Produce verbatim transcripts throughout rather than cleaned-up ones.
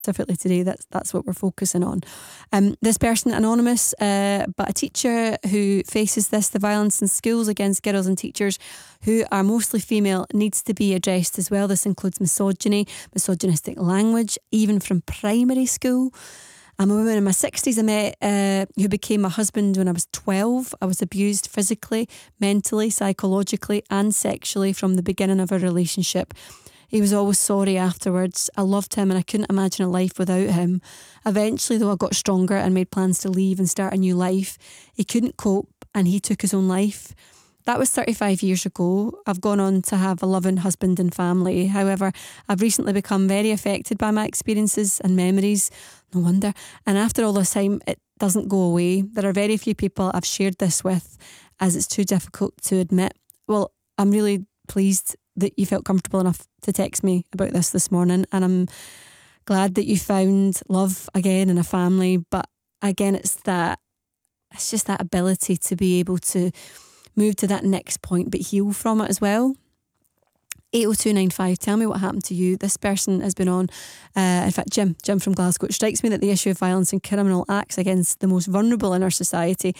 specifically today, that's that's what we're focusing on. Um, this person, anonymous, uh, but a teacher who faces this, the violence in schools against girls and teachers who are mostly female, needs to be addressed as well. This includes misogyny, misogynistic language, even from primary school. I'm a woman in my sixties I met uh, who became my husband when I was twelve. I was abused physically, mentally, psychologically and sexually from the beginning of our relationship. He was always sorry afterwards. I loved him and I couldn't imagine a life without him. Eventually, though, I got stronger and made plans to leave and start a new life. He couldn't cope and he took his own life. That was thirty-five years ago. I've gone on to have a loving husband and family. However, I've recently become very affected by my experiences and memories. No wonder. And after all this time, it doesn't go away. There are very few people I've shared this with, as it's too difficult to admit. Well, I'm really pleased that you felt comfortable enough to text me about this this morning, and I'm glad that you found love again in a family. But again, it's that it's just that ability to be able to move to that next point but heal from it as well. eight oh two nine five, tell me what happened to you. This person has been on, uh, in fact Jim Jim from Glasgow. It strikes me that the issue of violence and criminal acts against the most vulnerable in our society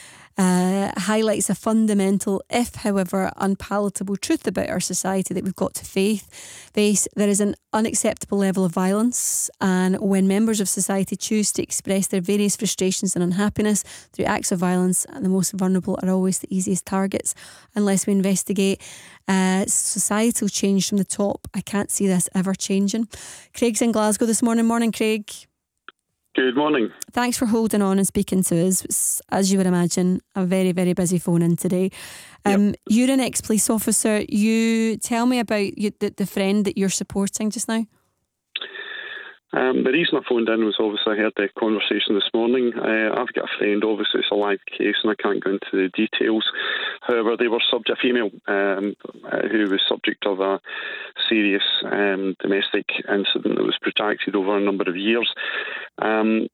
Uh, highlights a fundamental, if however unpalatable, truth about our society that we've got to faith, face. There is an unacceptable level of violence, and when members of society choose to express their various frustrations and unhappiness through acts of violence, the most vulnerable are always the easiest targets. Unless we investigate uh, societal change from the top, I can't see this ever changing. Craig's in Glasgow this morning. Morning, Craig. Good morning. Thanks for holding on and speaking to us. It's, as you would imagine, a very, very busy phone in today. Um, yep. You're an ex-police officer. You tell me about you, the, the friend that you're supporting just now. Um, the reason I phoned in was obviously I heard the conversation this morning. Uh, I've got a friend, obviously it's a live case and I can't go into the details. However, they were subject, a female um, uh, who was subject of a serious um, domestic incident that was protracted over a number of years. Um,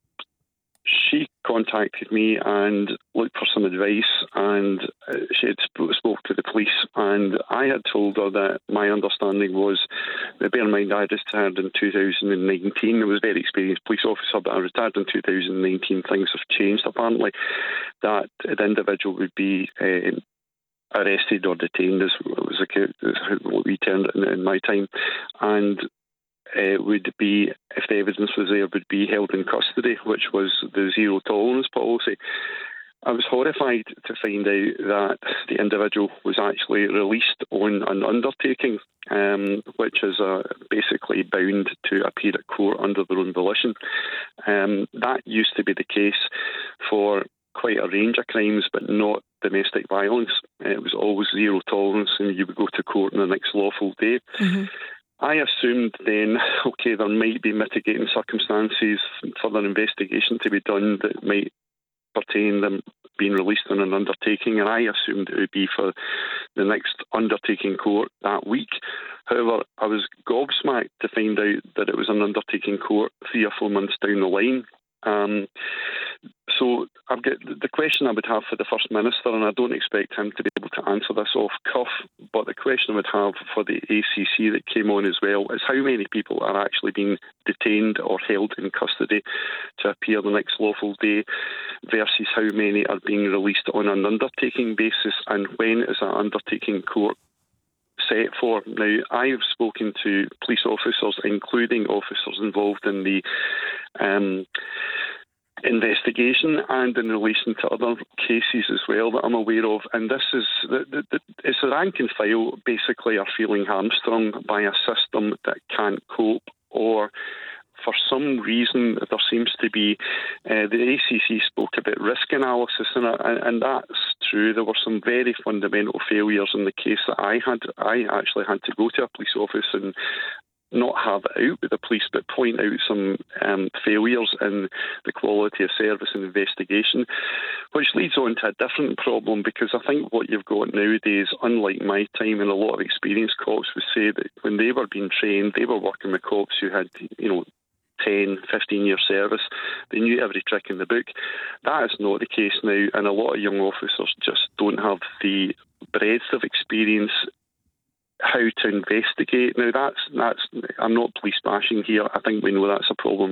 she contacted me and looked for some advice, and uh, she had sp- spoke to the police, and I had told her that my understanding was, bear in mind I retired in two thousand nineteen. I was a very experienced police officer, but I retired in two thousand nineteen. Things have changed apparently, that the individual would be uh, arrested or detained, as was what we termed it in, in my time, and Uh, would be, if the evidence was there, would be held in custody, which was the zero tolerance policy. I was horrified to find out that the individual was actually released on an undertaking, um, which is uh, basically bound to appear at court under their own volition. Um, that used to be the case for quite a range of crimes, but not domestic violence. It was always zero tolerance, and you would go to court on the next lawful day. Mm-hmm. I assumed then, okay, there might be mitigating circumstances, further investigation to be done that might pertain them being released on an undertaking, and I assumed it would be for the next undertaking court that week. However, I was gobsmacked to find out that it was an undertaking court three or four months down the line. Um, so I've got the question I would have for the First Minister, and I don't expect him to be able to answer this off cuff, but the question I would have for the A C C that came on as well is how many people are actually being detained or held in custody to appear the next lawful day versus how many are being released on an undertaking basis, and when is that undertaking court set for. Now, I've spoken to police officers, including officers involved in the um, investigation and in relation to other cases as well that I'm aware of, and this is the, the, the, it's the rank and file basically are feeling hamstrung by a system that can't cope, or for some reason there seems to be uh, the A C C spoke about risk analysis, and, and, and that's true. There were some very fundamental failures in the case that I had. I actually had to go to a police office and not have it out with the police, but point out some um, failures in the quality of service and investigation, which leads on to a different problem, because I think what you've got nowadays, unlike my time, and a lot of experienced cops would say that when they were being trained, they were working with cops who had, you know, ten, fifteen year service. They knew every trick in the book. That is not the case now, and a lot of young officers just don't have the breadth of experience how to investigate. Now, that's that's. I'm not police bashing here. I think we know that's a problem